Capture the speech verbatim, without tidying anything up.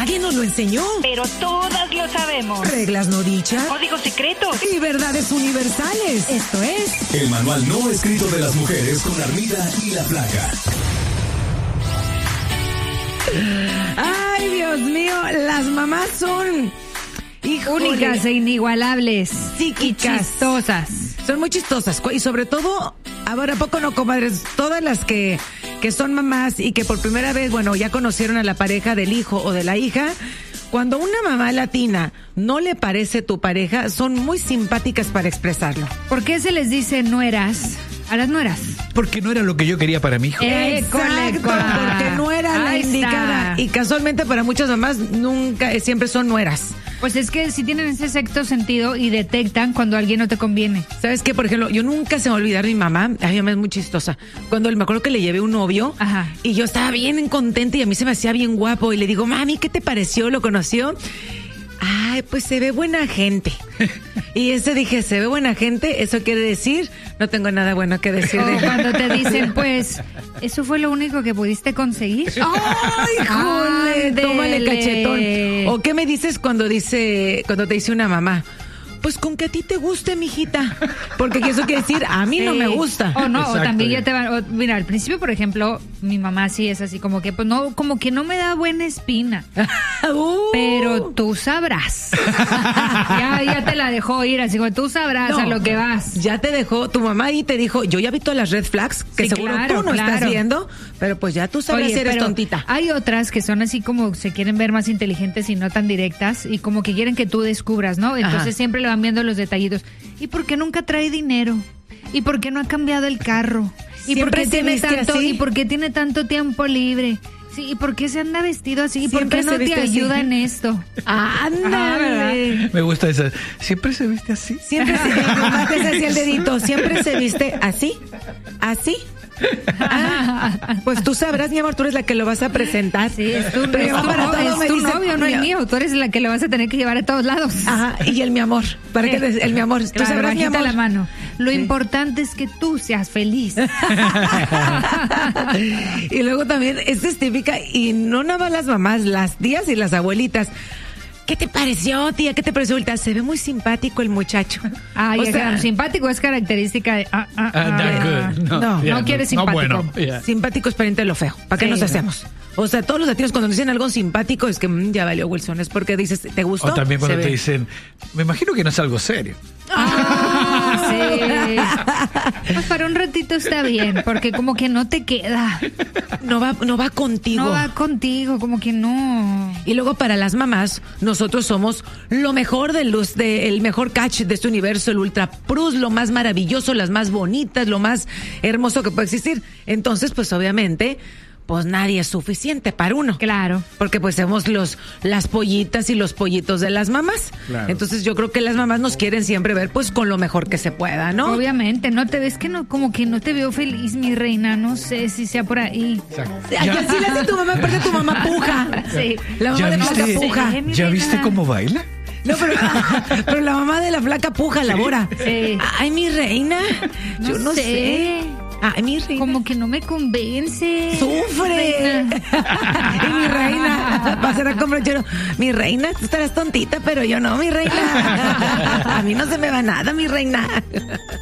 ¿Quién nos lo enseñó? Pero todas lo sabemos. Reglas no dichas. Códigos secretos. Y verdades universales. Esto es... El manual no escrito de las mujeres con Armida y la Flaca. Ay, Dios mío, las mamás son... Híjole, únicas e inigualables. psíquicas. Chistosas. Son muy chistosas. Y sobre todo, ahora, ¿a poco no, comadres? Todas las que, que son mamás y que por primera vez, bueno, ya conocieron a la pareja del hijo o de la hija... Cuando una mamá latina no le parece tu pareja, son muy simpáticas para expresarlo. ¿Por qué se les dice nueras a las nueras? Porque no era lo que yo quería para mi hijo. Eh, Exacto, porque no era la Ahí indicada. está. Y casualmente para muchas mamás nunca, eh, siempre son nueras. Pues es que si tienen ese sexto sentido y detectan cuando alguien no te conviene. ¿Sabes qué? Por ejemplo, yo nunca se me va a olvidar mi mamá. A mi mamá es muy chistosa. Cuando me acuerdo que le llevé un novio. Ajá. Y yo estaba bien contenta y a mí se me hacía bien guapo. Y le digo, mami, ¿qué te pareció? ¿Lo conoció? Ay, pues se ve buena gente. Y ese dije, ¿se ve buena gente? Eso quiere decir, no tengo nada bueno que decir. O cuando te dicen, pues, ¿eso fue lo único que pudiste conseguir? ¡Ay, jole! Ándele. Tómale cachetón. ¿O qué me dices cuando dice, cuando te dice una mamá? Pues con que a ti te guste, mijita. Porque eso quiere decir, a mí Sí. no me gusta. O no, Exacto. o también ya te van, o, mira, al principio, por ejemplo, mi mamá sí es así como que, pues no, como que no me da buena espina. Uh. Pero tú sabrás. ya, ya te la dejó ir, así como tú sabrás No, a lo que vas. Ya te dejó, tu mamá y te dijo, yo ya vi todas las red flags que Sí, seguro claro, tú no claro. estás viendo, pero pues ya tú sabrás Oye, si eres pero tontita. hay otras que son así como se quieren ver más inteligentes y no tan directas y como que quieren que tú descubras, ¿no? Entonces Ajá. siempre le van viendo los detallitos. ¿Y por qué nunca trae dinero? ¿Y por qué no ha cambiado el carro? ¿Y por Siempre qué se tiene viste tanto así. y por qué tiene tanto tiempo libre? Sí, ¿y por qué se anda vestido así? ¿Y por Siempre qué no se te viste así. ayuda en esto? Ándale. Me gusta esa. ¿Siempre se viste así? Siempre se, mi mamá te hacía el dedito, siempre se viste así, así. Ah, pues tú sabrás, mi amor, tú eres la que lo vas a presentar. Sí, es tu, Pero es tu, para no- todo es me tu dice, novio, no mi- el mío. Tú eres la que lo vas a tener que llevar a todos lados. Ajá, y el mi amor. ¿Para qué? El mi amor. Tú Claro, sabrás, mi bajita amor. la mano. Lo Sí. importante es que tú seas feliz. Y luego también, esta es típica, y no nada más las mamás, las tías y las abuelitas. ¿Qué te pareció, tía? ¿Qué te pareció, ahorita? Se ve muy simpático el muchacho. Ay, O es sea, que simpático es característica de... Ah, ah, Ah, ah. not good. No, no, yeah, no quieres simpático. bueno, yeah. simpático es pariente de lo feo. ¿Para qué Sí. nos hacemos? O sea, todos los latinos cuando nos dicen algo simpático es que mm, ya valió, Wilson. Es porque dices, ¿te gustó? O también cuando Se te ve. dicen, me imagino que no es algo serio. Ah, sí. Pues para un ratito está bien, porque como que no te queda. No va, no va contigo. No va contigo, como que no. Y luego para las mamás, nosotros somos lo mejor de luz, de, el mejor catch de este universo, el Ultra Plus, lo más maravilloso, las más bonitas, lo más hermoso que puede existir. Entonces, pues obviamente, pues nadie es suficiente para uno. Claro. Porque pues somos los, las pollitas y los pollitos de las mamás. Claro. Entonces yo creo que las mamás nos quieren siempre ver pues con lo mejor que se pueda, ¿no? Obviamente, no te ves que no, como que no te veo feliz, mi reina. No sé si sea por ahí. Ay, así le hace tu mamá, aparte tu mamá puja. Sí. La mamá ¿Ya de viste, flaca puja. Sí, mi ¿Ya reina. viste cómo baila? No, pero, pero la mamá de la flaca puja, labora. Sí. Ay, mi reina. Yo no sé. sé. Ay, mi reina. Como que no me convence. ¡Sufre! Reina. Y mi reina, pasará con brochero. Mi reina, tú estarás tontita, pero yo no, mi reina. A mí no se me va nada, mi reina.